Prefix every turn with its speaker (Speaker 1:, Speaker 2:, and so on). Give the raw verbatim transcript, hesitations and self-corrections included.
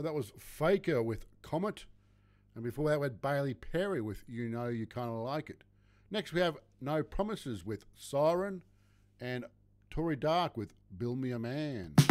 Speaker 1: that was Faker with Comet. And before that, we had Bailey Perry with You Know You Kinda Like It. Next, we have No Promises with Siren. And Tory Dark with Build Me a Man.